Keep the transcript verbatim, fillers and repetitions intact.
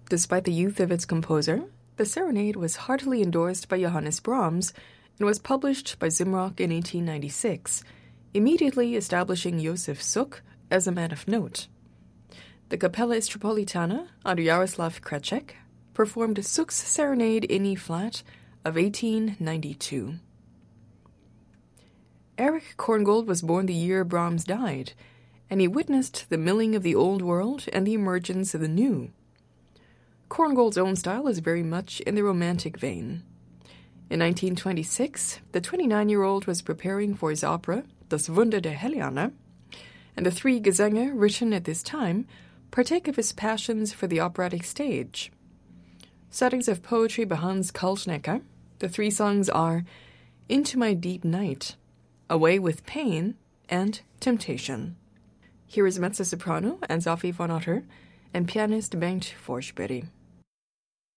Despite the youth of its composer, the serenade was heartily endorsed by Johannes Brahms and was published by Zimrock in eighteen ninety-six, immediately establishing Josef Suk as a man of note. The Capella Istropolitana, under Jaroslav Krecek, performed Suk's Serenade in E-flat of eighteen ninety-two. Erich Korngold was born the year Brahms died, and he witnessed the milling of the old world and the emergence of the new. Korngold's own style is very much in the Romantic vein. In nineteen twenty-six, the twenty-nine-year-old was preparing for his opera, Das Wunder der Helene, and the three Gesänge written at this time partake of his passions for the operatic stage. Settings of poetry by Hans Kalschnecker, the three songs are Into My Deep Night, Away with Pain, and Temptation. Here is mezzo-soprano Anne-Sophie von Otter and pianist Bengt Forsberg.